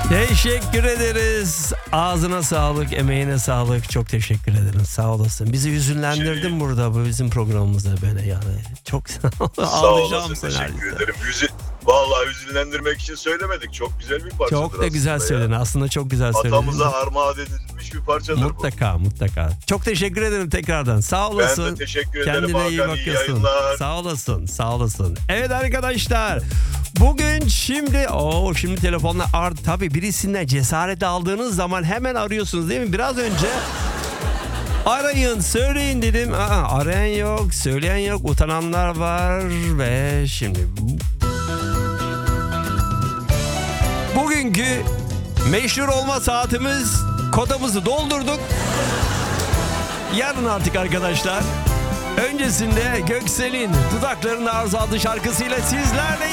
Teşekkür ederiz. Ağzına sağlık, emeğine sağlık. Çok teşekkür ederim. Sağ olasın. Bizi hüzünlendirdin burada bu bizim programımızda böyle yani. Çok sağ ol. Sağ olasın, teşekkür ederim. Vallahi hüzünlendirmek için söylemedik. Çok güzel bir parçadır. Çok da güzel söyledin. Aslında çok güzel söyledin. Atamıza armağan edilmiş bir parçadır mutlaka. Çok teşekkür ederim tekrardan. Sağ olasın. Ben de teşekkür ederim. Kendine iyi Hakan, bakıyorsun. Sağ olasın. Evet arkadaşlar. Bugün şimdi telefonla tabii birisinden cesaret aldığınız zaman hemen arıyorsunuz değil mi? Biraz önce arayın, söyleyin dedim. Arayan yok, söyleyen yok, utananlar var ve şimdi bugünkü meşhur olma saatimiz, kodamızı doldurduk. Yarın artık arkadaşlar. Öncesinde Göksel'in Dudaklarında Arzu adlı şarkısıyla sizlerle